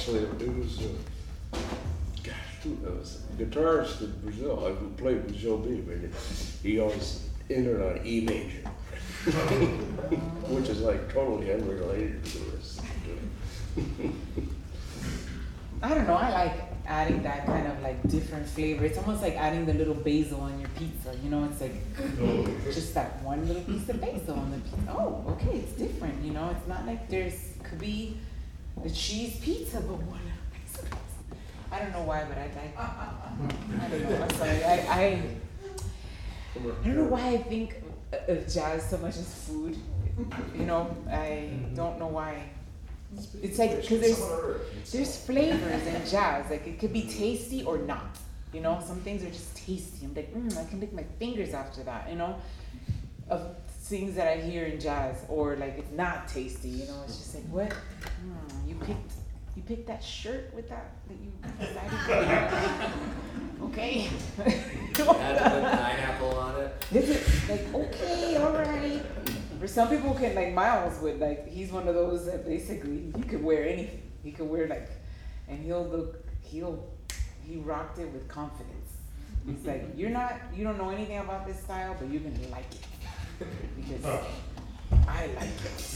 actually, it was, it was a guitarist in Brazil who played with Joe B. But he always entered on E major, which is like totally unrelated to this. I don't know, I like adding that kind of like different flavor. It's almost like adding the little basil on your pizza, you know, it's like just that one little piece of basil on the pizza. Oh, okay, it's different, you know, it's not like could be the cheese pizza, but one piece of pizza. I don't know why, but I like, I don't know, I'm sorry, I don't know why I think of jazz so much as food, you know, I don't know why. It's like, because there's flavors in jazz, like it could be tasty or not, you know, some things are just tasty, I'm like, I can lick my fingers after that, you know, of things that I hear in jazz, or like it's not tasty, you know, it's just like, what, you picked that shirt with that you decided to, okay. You had to put pineapple on it. Is it, like, okay, alright. For some people can, like Miles would, like, he's one of those that basically, he could wear anything. He could wear like, and he rocked it with confidence. He's like, you don't know anything about this style, but you're gonna like it. Because I like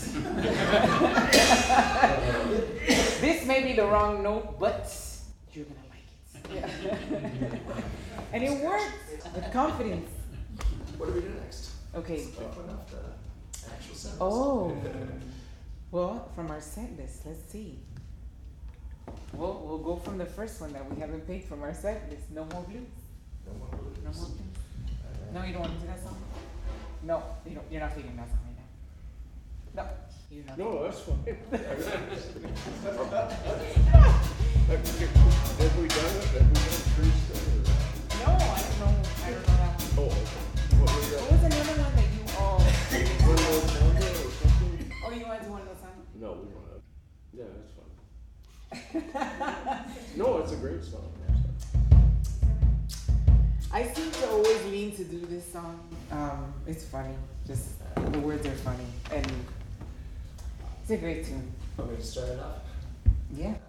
it. This may be the wrong note, but you're gonna like it. Yeah. And it works with confidence. What do we do next? Okay. Actual sentence. Oh, well, from our set list, let's see. Well, we'll go from the first one that we haven't picked from our set list. No More Blues. No more blues. No More Blues. No, you don't want to do that song? No, you're not feeling that song right now. No, you're not. No, that's fine. Have we done it? Have we done freestyle? No, I don't know that one. Oh, okay. What was that? What was another one that you all? One more Sandra or something? Oh, you want to do one of those songs? No, we don't have. Yeah, that's fine. No, it's a great song. I seem to always lean to do this song. It's funny. Just the words are funny, and it's a great tune. Want me to start it off? Yeah.